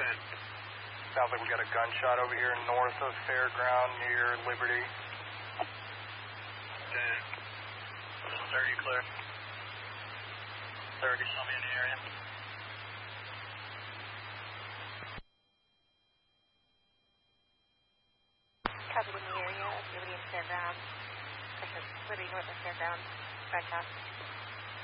ahead. Sounds like we got a gunshot over here north of Fairground near Liberty. 30 clear. 30, show me in the area. Copy in the area of Liberty and Fairground. Liberty north of Fairground. Gunshot.